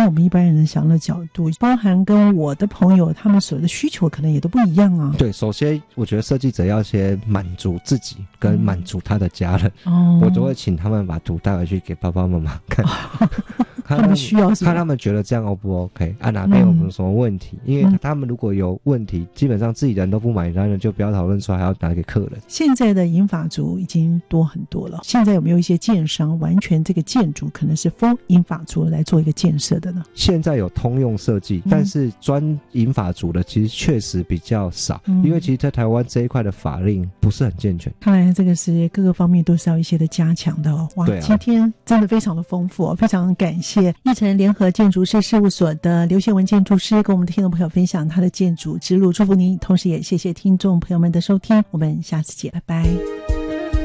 我们一般人想的角度，包含跟我的朋友他们所有的需求可能也都不一样啊。 对，首先我觉得设计者要先满足自己跟满足他的家人，我都会请他们把图带回去给爸爸妈妈看他们需要什么， 看他们觉得这样 O 不 OK 啊，哪边有没有什么问题，因为他们如果有问题，基本上自己人都不满意，当然就不要讨论出来，还要拿给客人。 现在的银发族已经多很多了，现在有没有一些建商完全这个建筑可能是 for 银发族来做一个建设的呢？ 现在有通用设计，但是专银发族的其实确实比较少，因为其实在台湾这一块的法令不是很健全。 看来这个是各个方面都是要一些的加强的哦。哇，对啊，今天真的非常的丰富哦，非常感谢义成联合建筑师事务所的刘宪文建筑师跟我们的听众朋友分享他的建筑之路，祝福您，同时也谢谢听众朋友们的收听，我们下次见，拜拜。